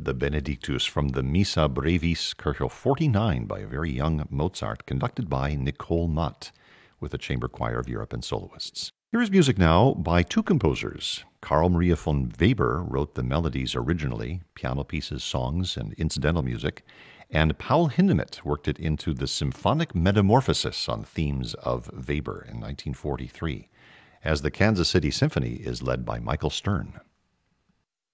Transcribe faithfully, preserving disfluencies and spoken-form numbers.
the Benedictus from the Missa Brevis, Kerkel forty-nine, by a very young Mozart, conducted by Nicole Mott, with a chamber choir of Europe and soloists. Here is music now by two composers. Carl Maria von Weber wrote the melodies originally, piano pieces, songs, and incidental music, and Paul Hindemith worked it into the Symphonic Metamorphosis on themes of Weber in nineteen forty-three, as the Kansas City Symphony is led by Michael Stern.